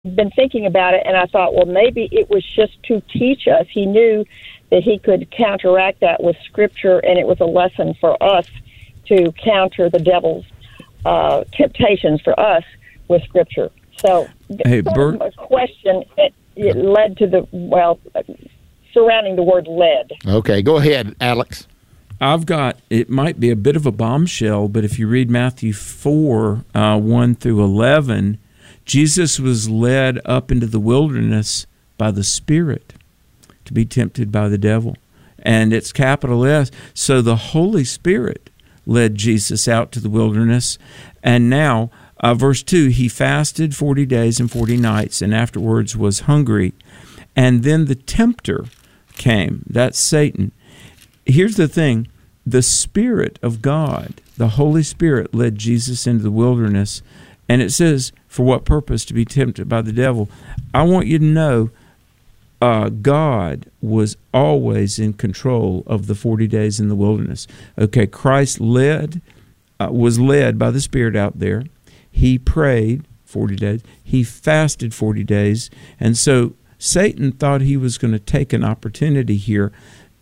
been thinking about it, and I thought, well, maybe it was just to teach us. He knew that he could counteract that with Scripture, and it was a lesson for us to counter the devil's temptations for us with Scripture. So, hey, Bert, a question it led to surrounding the word led. Okay, go ahead, Alex. It might be a bit of a bombshell, but if you read Matthew 4, 1 through 11, Jesus was led up into the wilderness by the Spirit to be tempted by the devil. And it's capital S. So the Holy Spirit led Jesus out to the wilderness. And now, verse 2, he fasted 40 days and 40 nights, and afterwards was hungry. And then the tempter came. That's Satan. Here's the thing. The Spirit of God, the Holy Spirit, led Jesus into the wilderness. And it says, for what purpose? To be tempted by the devil. I want you to know God was always in control of the 40 days in the wilderness. Okay, Christ was led by the Spirit out there. He prayed 40 days. He fasted 40 days. And so Satan thought he was going to take an opportunity here.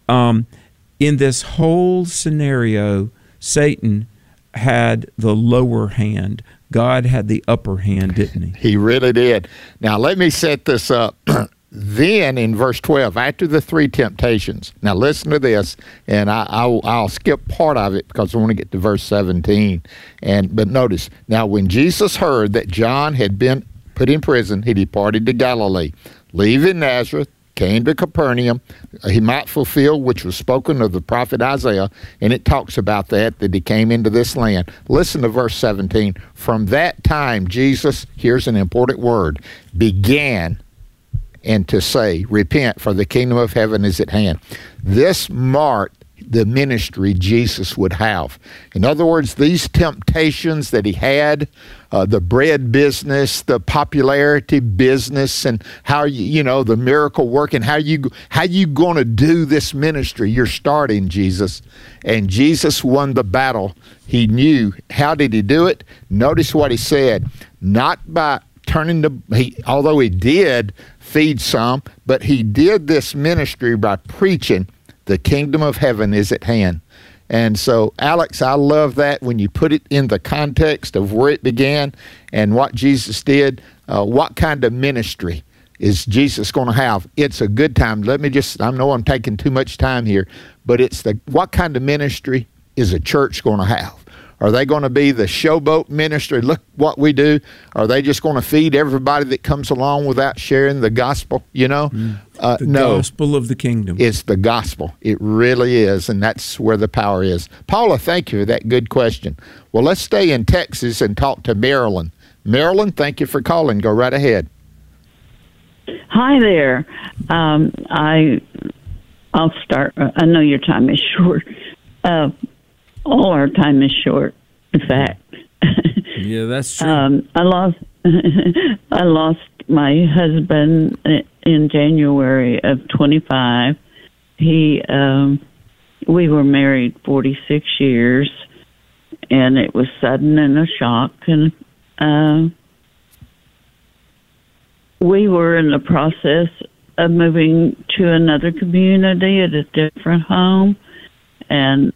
In this whole scenario, Satan had the lower hand. God had the upper hand, didn't he? He really did. Now, let me set this up. Then in verse 12, after the three temptations, now listen to this, and I'll skip part of it because I want to get to verse 17. But notice, now when Jesus heard that John had been put in prison, he departed to Galilee, leaving Nazareth, came to Capernaum. He might fulfill which was spoken of the prophet Isaiah, and it talks about that he came into this land. Listen to verse 17. From that time, Jesus, here's an important word, began and to say, repent, for the kingdom of heaven is at hand. This marked the ministry Jesus would have. In other words, these temptations that he had, the bread business, the popularity business, and how the miracle working, how you going to do this ministry? You're starting, Jesus. And Jesus won the battle. He knew. How did he do it? Notice what he said. Not by although he did feed some, but he did this ministry by preaching the kingdom of heaven is at hand. And so, Alex, I love that when you put it in the context of where it began and what Jesus did. What kind of ministry is Jesus going to have? It's a good time. I know I'm taking too much time here, but what kind of ministry is a church going to have? Are they going to be the showboat ministry? Look what we do. Are they just going to feed everybody that comes along without sharing the gospel? No. Gospel of the kingdom. It's the gospel. It really is, and that's where the power is. Paula, thank you for that good question. Well, let's stay in Texas and talk to Marilyn. Marilyn, thank you for calling. Go right ahead. Hi there. I'll start. I know your time is short. All our time is short, in fact. Yeah, that's true. I lost my husband in January of 25. We were married 46 years, and it was sudden and a shock. And we were in the process of moving to another community at a different home, and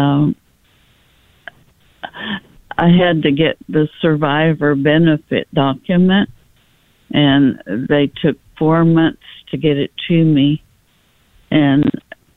I had to get the survivor benefit document, and they took 4 months to get it to me. And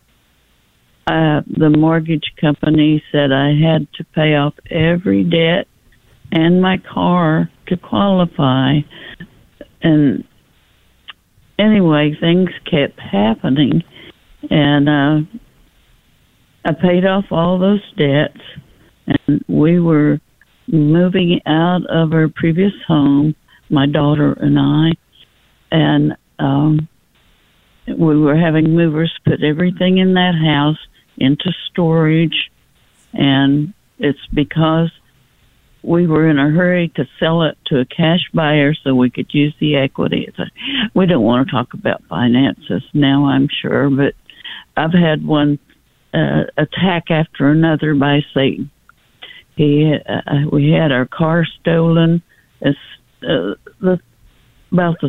the mortgage company said I had to pay off every debt and my car to qualify. And anyway, things kept happening, and I paid off all those debts, and we were moving out of our previous home, my daughter and I, and we were having movers put everything in that house into storage, and it's because we were in a hurry to sell it to a cash buyer so we could use the equity. We don't want to talk about finances now, I'm sure, but I've had one attack after another by Satan. We had our car stolen. The about the